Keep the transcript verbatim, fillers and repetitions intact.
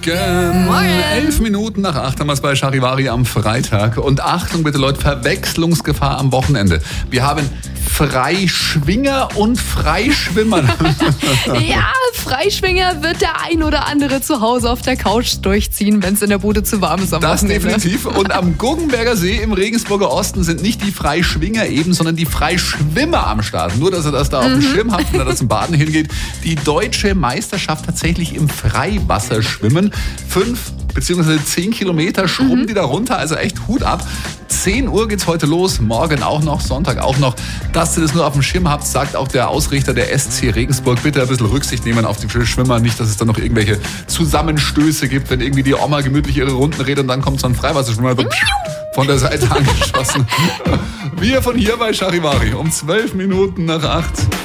Morgen. Morgen. Elf Minuten nach acht haben wir es bei Charivari am Freitag. Und Achtung bitte Leute, Verwechslungsgefahr am Wochenende. Wir haben Freischwinger und Freischwimmer. Ja, Freischwinger wird der ein oder andere zu Hause auf der Couch durchziehen, wenn es in der Bude zu warm ist am Das Wochenende. definitiv. Und am Guggenberger See im Regensburger Osten sind nicht die Freischwinger eben, sondern die Freischwimmer am Start. Nur, dass ihr das da auf dem Schirm habt, wenn ihr da zum Baden hingeht. Die deutsche Meisterschaft tatsächlich im Freiwasserschwimmen. Fünf beziehungsweise zehn Kilometer schrubben Mhm. die da runter, also echt Hut ab. zehn Uhr geht's heute los, morgen auch noch, Sonntag auch noch. Dass ihr das nur auf dem Schirm habt, sagt auch der Ausrichter der S C Regensburg. Bitte ein bisschen Rücksicht nehmen auf die Schwimmer, nicht, dass es da noch irgendwelche Zusammenstöße gibt, wenn irgendwie die Oma gemütlich ihre Runden redet und dann kommt so ein Freiwasserschwimmer so von der Seite angeschossen. Wir von hier bei Charivari um zwölf Minuten nach acht.